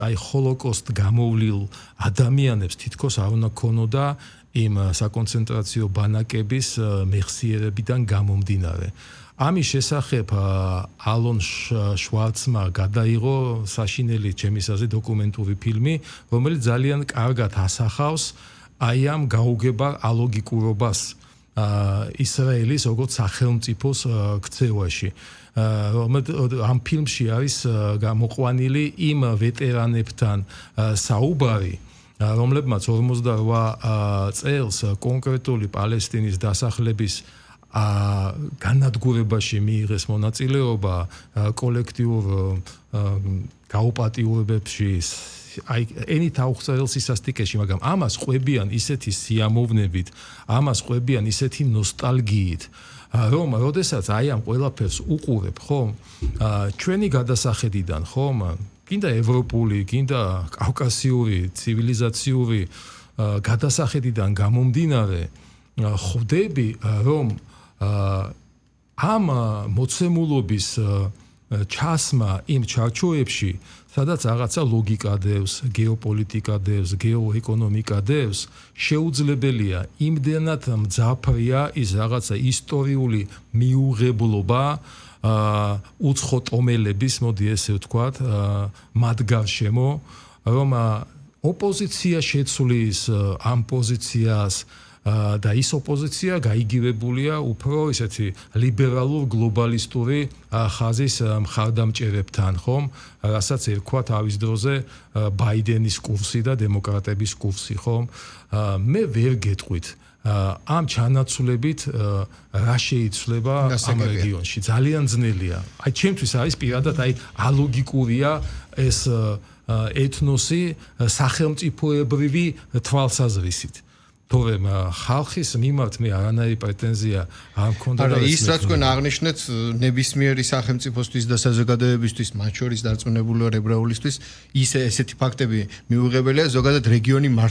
აი ჰოლოკოსტ გამოვლილ ადამიანებს თითქოს არ უნდა ქონოდა იმ საკონცენტრაციო ბანაკების მეხსიერებიდან გამომდინარე. ამის შესახებ ალონ შვარცმა გადაიღო საშინელი ჩემის აზრით დოკუმენტური ფილმი, რომელიც ძალიან კარგად ასახავს აი ამ გაუგებარ ალოგიკურობას ისრაელის როგორც სახელმწიფოს ქცევაში. ამ ფილმში არის გამოყვანილი იმ ვეტერანებთან საუბარი, რომლებმაც 48 წელს კონკრეტული პალესტინის დასახლების განადგურებაში მიიღეს მონაწილეობა კოლექტიურ გაუპატიურებებში აი ენით აუხსარელ სისასტიკეში, მაგრამ ამას ყვებიან ისეთი სიამოვნებით, ამას ყვებიან ისეთი ნოსტალგიით, რომ როდესაც აი ამ ყველაფერს უყურებ, ხო? ჩვენი გადასახედიდან, ხო? კიდე ევროპული, კიდე კავკასიური, ცივილიზაციური გადასახედიდან გამომდინარე, ხვდები, რომ ამ მოცემულობის ჩასმა იმ ჩარჩოებში, სადაც რაღაცა ლოგიკა დევს, გეოპოლიტიკა დევს, გეოეკონომიკა დევს, შეუძლებელია იმდენად მძაფრია ის რაღაცა ისტორიული მიუღებლობა უცხო ტომელების, მოდი ესე ვთქვათ, მათ გარშემო, რომ ოპოზიცია შეცვლის ამ პოზიციას და ის ოპოზიცია გაიგივებულია უფრო ისეთი ლიბერალურ გლობალისტური ხაზის მხარდამჭერებთან, ხომ? რასაც ერქვა თავის დროზე ბაიდენის კურსი და დემოკრატების კურსი, ხომ? მე ვერ გეტყვით ამ ჩანაცვლებით რა შეიცვლება ამ რეგიონში. ძალიან ძნელია. აი ჩემთვის არის პირადად აი ალოგიკურია ეს ეთნოსი სახელმწიფოებრივი თვალსაზრისით. თორემ ხალხის მიმართ მე არანაირი პრეტენზია არ მქონდა და ის რაც თქვენ აღნიშნეთ ნებისმიერი სახელმწიფოსთვის და საზოგადოებისთვის, მათ შორის დარწმუნებული ვარ ებრაულისთვის, ისეთი ფაქტები მიუღებელია, ზოგადად რეგიონი